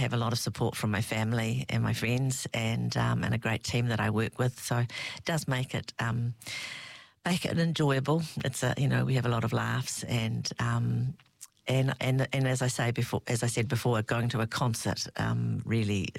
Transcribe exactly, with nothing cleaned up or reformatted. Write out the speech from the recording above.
have a lot of support from my family and my friends, and um, and a great team that I work with. So it does make it um, make it enjoyable. It's a you know we have a lot of laughs, and um, and and and as I say before, as I said before, going to a concert um, really